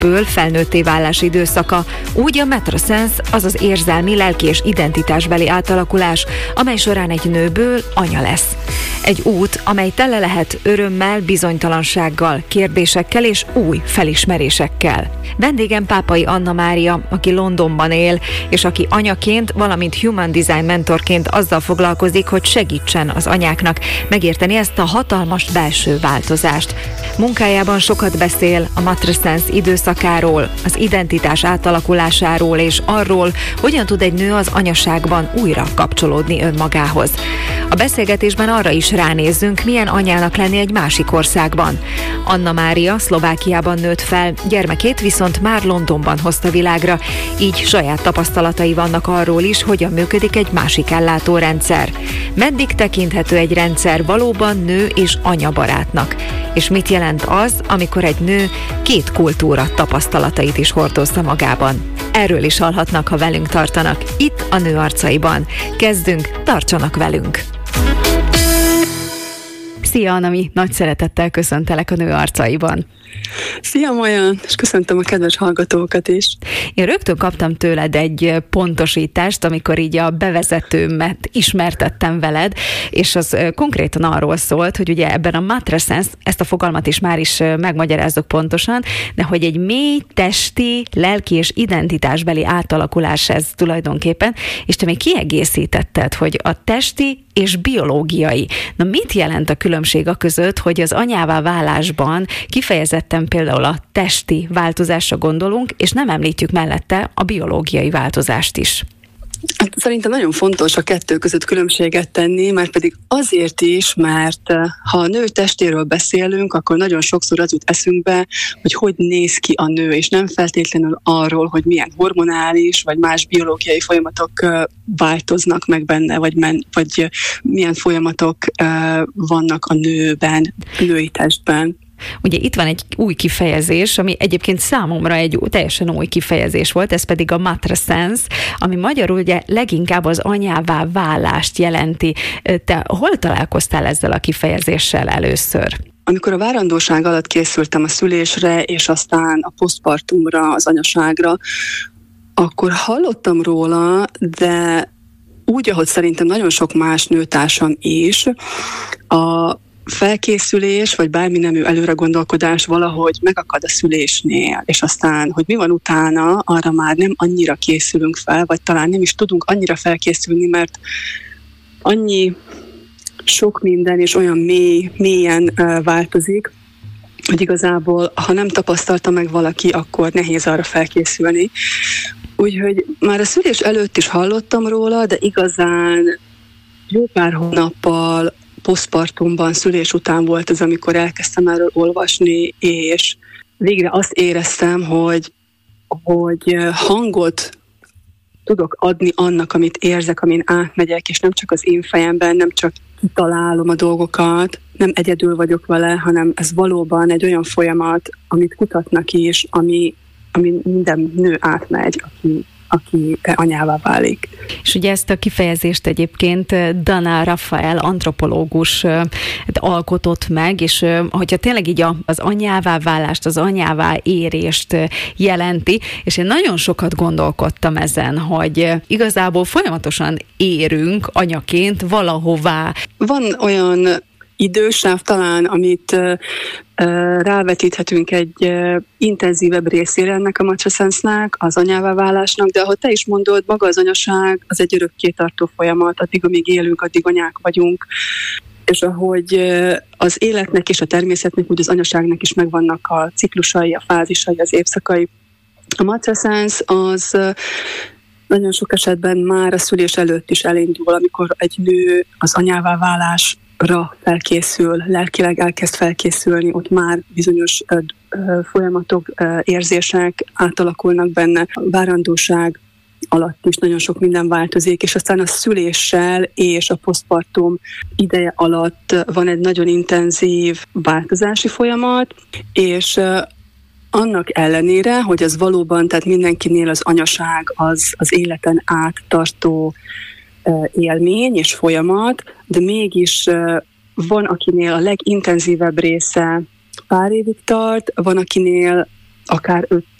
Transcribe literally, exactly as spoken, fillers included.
ből felnőtté válás időszaka, úgy a metrosens, azaz érzelmi, lelki és identitásbeli átalakulás, amely során egy nőből anya lesz. Egy út, amely tele lehet örömmel, bizonytalansággal, kérdésekkel és új felismerésekkel. Vendégem Pápai Anna Mária, aki Londonban él, és aki anyaként, valamint Human Design mentorként azzal foglalkozik, hogy segítsen az anyáknak megérteni ezt a hatalmas belső változást. Munkájában sokat beszél a metrosens időszakáról, az identitás átalakulásáról és arról, hogyan tud egy nő az anyaságban újra kapcsolódni önmagához. A beszélgetésben arra is ránézzünk, milyen anyának lenni egy másik országban. Anna Mária Szlovákiában nőtt fel, gyermekét viszont már Londonban hozta világra, így saját tapasztalatai vannak arról is, hogyan működik egy másik ellátórendszer. Meddig tekinthető egy rendszer valóban nő és anya barátnak? És mit jelent az, amikor egy nő két kultúra tapasztalatait is hordozza magában? Erről is hallhatnak, ha velünk tartanak, itt a Nő arcaiban. Kezdünk, tartsanak velünk! Szia, Anami! Nagy szeretettel köszöntelek a Nő arcaiban. Szia, Maja, és köszöntöm a kedves hallgatókat is. Én rögtön kaptam tőled egy pontosítást, amikor így a bevezetőmet ismertettem veled, és az konkrétan arról szólt, hogy ugye ebben a metrosens, ezt a fogalmat is már is megmagyarázzuk pontosan, de hogy egy mély, testi, lelki és identitásbeli átalakulás ez tulajdonképpen, és te még kiegészítetted, hogy a testi és biológiai. Na mit jelent a különbség a között, hogy az anyává válásban kifejezetten például a testi változásra gondolunk, és nem említjük mellette a biológiai változást is? Szerintem nagyon fontos a kettő között különbséget tenni, már pedig azért is, mert ha a nő testéről beszélünk, akkor nagyon sokszor az jut eszünkbe, hogy hogy néz ki a nő, és nem feltétlenül arról, hogy milyen hormonális vagy más biológiai folyamatok változnak meg benne, vagy, men, vagy milyen folyamatok vannak a nőben, női testben. Ugye itt van egy új kifejezés, ami egyébként számomra egy teljesen új kifejezés volt, ez pedig a metrosens, ami magyarul ugye leginkább az anyává válást jelenti. Te hol találkoztál ezzel a kifejezéssel először? Amikor a várandóság alatt készültem a szülésre, és aztán a posztpartumra, az anyaságra, akkor hallottam róla, de úgy, ahogy szerintem nagyon sok más nőtársam is, a felkészülés, vagy bármi nemű előre gondolkodás valahogy megakad a szülésnél, és aztán, hogy mi van utána, arra már nem annyira készülünk fel, vagy talán nem is tudunk annyira felkészülni, mert annyi sok minden és olyan mély, mélyen uh, változik, hogy igazából, ha nem tapasztalta meg valaki, akkor nehéz arra felkészülni. Úgyhogy már a szülés előtt is hallottam róla, de igazán jó pár hónappal posztpartumban, szülés után volt az, amikor elkezdtem erről olvasni, és végre azt éreztem, hogy, hogy hangot tudok adni annak, amit érzek, amin átmegyek, és nem csak az én fejemben, nem csak kitalálom a dolgokat, nem egyedül vagyok vele, hanem ez valóban egy olyan folyamat, amit kutatnak is, ami, ami minden nő átmegy, aki aki anyává válik. És ugye ezt a kifejezést egyébként Dana Raphael antropológus alkotott meg, és hogyha tényleg így az anyává válást, az anyává érést jelenti, és én nagyon sokat gondolkodtam ezen, hogy igazából folyamatosan érünk anyaként valahová. Van olyan idősáv talán, amit uh, rávetíthetünk egy uh, intenzívebb részére ennek a metrosensnek, az anyává válásnak, de ahogy te is mondod, maga az anyaság az egy örökké tartó folyamat, addig, amíg élünk, addig anyák vagyunk, és ahogy uh, az életnek és a természetnek, úgy az anyaságnak is megvannak a ciklusai, a fázisai, az évszakai. A metrosens az uh, nagyon sok esetben már a szülés előtt is elindul, amikor egy nő az anyává válás ra felkészül, lelkileg elkezd felkészülni, ott már bizonyos ö, ö, folyamatok, ö, érzések átalakulnak benne. A várandóság alatt is nagyon sok minden változik, és aztán a szüléssel és a posztpartum ideje alatt van egy nagyon intenzív változási folyamat, és ö, annak ellenére, hogy az valóban, tehát mindenkinél az anyaság az, az életen át tartó élmény és folyamat, de mégis van, akinél a legintenzívebb része pár évig tart, van, akinél akár öt